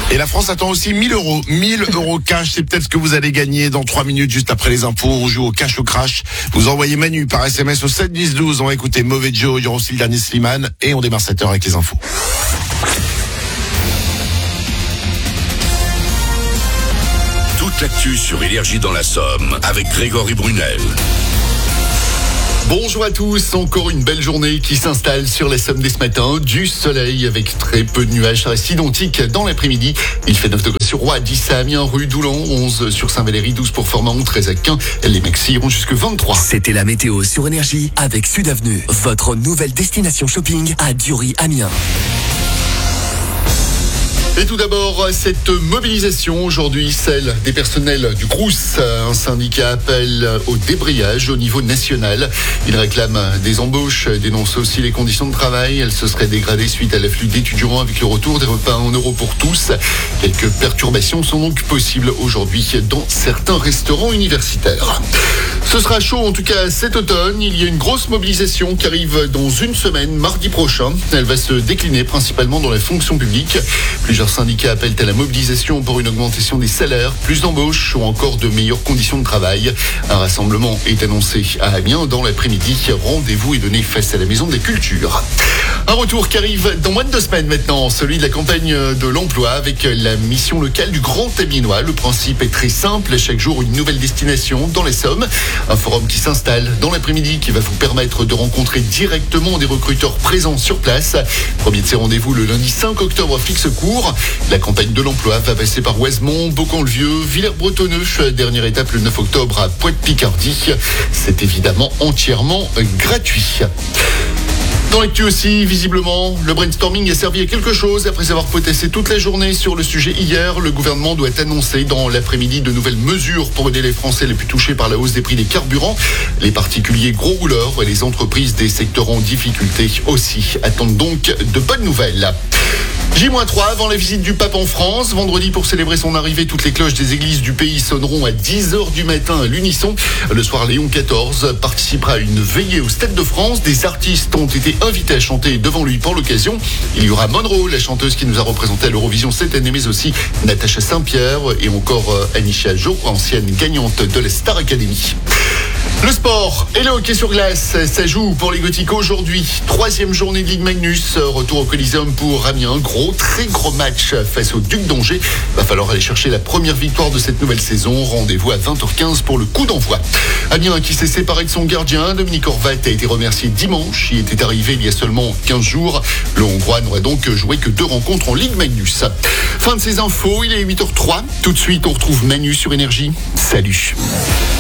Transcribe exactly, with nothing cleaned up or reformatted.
Et la France attend aussi mille euros. mille euros cash, c'est peut-être ce que vous allez gagner dans trois minutes juste après les infos. On joue au cash au crash. Vous envoyez Manu par S M S au sept dix douze. On va écouter Mauvais Joe, il y aura aussi le dernier Slimane. Et on démarre cette heure avec les infos. Toute l'actu sur Énergie dans la Somme avec Grégory Brunel. Bonjour à tous, encore une belle journée qui s'installe sur la Somme dès ce matin. Du soleil avec très peu de nuages, ça reste identique dans l'après-midi. Il fait neuf degrés sur Roye, dix à Amiens, rue Doulan, onze sur Saint-Valéry, douze pour Forman, treize à Caen. Les maxi iront jusque vingt-trois. C'était la météo sur Énergie avec Sud Avenue, votre nouvelle destination shopping à Dury, Amiens. Et tout d'abord, cette mobilisation aujourd'hui, celle des personnels du Crous. Un syndicat appelle au débrayage au niveau national. Il réclame des embauches, dénonce aussi les conditions de travail. Elles se seraient dégradées suite à l'afflux d'étudiants avec le retour des repas en euros pour tous. Quelques perturbations sont donc possibles aujourd'hui dans certains restaurants universitaires. Ce sera chaud en tout cas cet automne. Il y a une grosse mobilisation qui arrive dans une semaine, mardi prochain. Elle va se décliner principalement dans la fonction publique. Plusieurs syndicats appellent à la mobilisation pour une augmentation des salaires, plus d'embauches ou encore de meilleures conditions de travail. Un rassemblement est annoncé à Amiens dans l'après-midi. Rendez-vous est donné face à la Maison des Cultures. Un retour qui arrive dans moins de deux semaines maintenant, celui de la campagne de l'emploi avec la mission locale du Grand Amiénois. Le principe est très simple, chaque jour une nouvelle destination dans les Sommes. Un forum qui s'installe dans l'après-midi qui va vous permettre de rencontrer directement des recruteurs présents sur place. Premier de ces rendez-vous le lundi cinq octobre fixe court. La campagne de l'emploi va passer par Ouesemont, Beaucamp-le-Vieux, Villers-Bretonneux. Dernière étape le neuf octobre à Pointe-Picardie. C'est évidemment entièrement gratuit. Dans l'actu aussi, visiblement, le brainstorming a servi à quelque chose. Après avoir potassé toute la journée sur le sujet hier, le gouvernement doit annoncer dans l'après-midi de nouvelles mesures pour aider les Français les plus touchés par la hausse des prix des carburants. Les particuliers gros rouleurs et les entreprises des secteurs en difficulté aussi attendent donc de bonnes nouvelles. J trois avant la visite du pape en France. Vendredi, pour célébrer son arrivée, toutes les cloches des églises du pays sonneront à dix heures du matin à l'unisson. Le soir, Léon quatorze participera à une veillée au Stade de France. Des artistes ont été invités à chanter devant lui pour l'occasion. Il y aura Monroe, la chanteuse qui nous a représenté à l'Eurovision cette année, mais aussi Natacha Saint-Pierre et encore Anisha Jo, ancienne gagnante de la Star Academy. Le sport et le hockey sur glace, ça joue pour les Gothiques aujourd'hui. Troisième journée de Ligue Magnus, retour au Coliseum pour Amiens. Gros, très gros match face au Duc d'Angers. Va falloir aller chercher la première victoire de cette nouvelle saison. Rendez-vous à vingt heures quinze pour le coup d'envoi. Amiens qui s'est séparé de son gardien, Dominique Horvat, a été remercié dimanche. Il était arrivé il y a seulement quinze jours. Le Hongrois n'aura donc joué que deux rencontres en Ligue Magnus. Fin de ces infos, il est huit heures zéro trois. Tout de suite, on retrouve Manu sur Énergie. Salut.